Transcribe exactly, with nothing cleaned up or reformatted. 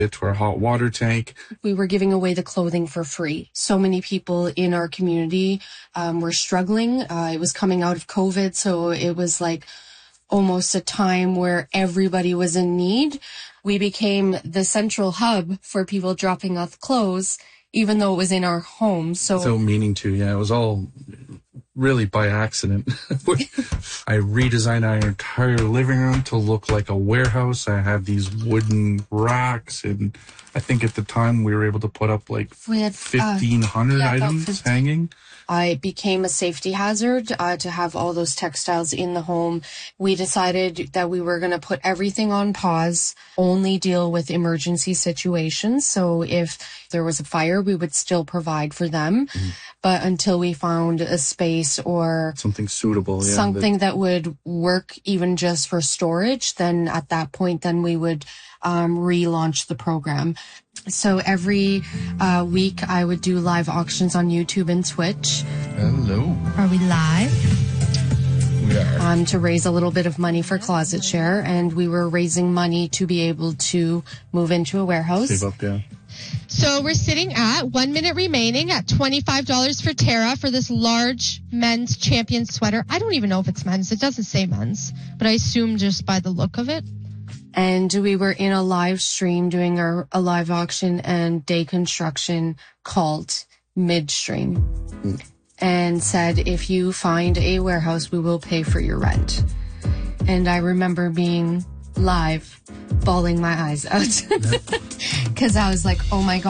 to our hot water tank. We were giving away the clothing for free. So many people in our community um, were struggling. Uh, it was coming out of COVID, so it was like almost a time where everybody was in need. We became the central hub for people dropping off clothes, even though it was in our home. So, so meaning to, yeah, it was all really by accident. I redesigned our entire living room to look like a warehouse. I had these wooden racks, and I think at the time we were able to put up like we had fifteen hundred uh, yeah, items hanging. I became a safety hazard uh, to have all those textiles in the home. We decided that we were going to put everything on pause, only deal with emergency situations. So if there was a fire, we would still provide for them. Mm-hmm. But until we found a space or something suitable, yeah, something that, that would work even just for storage, then at that point, then we would um, relaunch the program. So every uh, week I would do live auctions on YouTube and Twitch. Hello. Are we live? We are. Um, to raise a little bit of money for Closet Share, and we were raising money to be able to move into a warehouse. Save up, yeah. So we're sitting at one minute remaining at twenty-five dollars for Tara for this large men's champion sweater. I don't even know if it's men's. It doesn't say men's, but I assume just by the look of it. And we were in a live stream doing our a live auction and day construction called Midstream, mm. and said, if you find a warehouse, we will pay for your rent. And I remember being live, bawling my eyes out because I was like, oh my God.